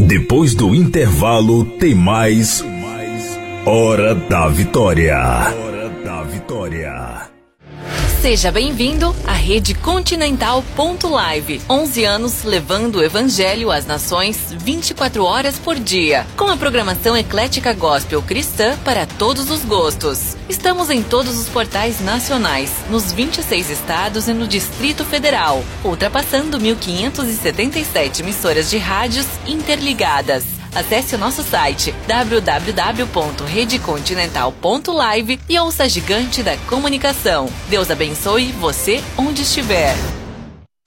Depois do intervalo tem mais Hora da Vitória. Hora da Vitória. Seja bem-vindo à Rede Continental.live. 11 anos levando o Evangelho às nações 24 horas por dia. Com a programação eclética gospel cristã para todos os gostos. Estamos em todos os portais nacionais, nos 26 estados e no Distrito Federal, ultrapassando 1.577 emissoras de rádios interligadas. Acesse o nosso site www.redecontinental.live e ouça a gigante da comunicação. Deus abençoe você onde estiver.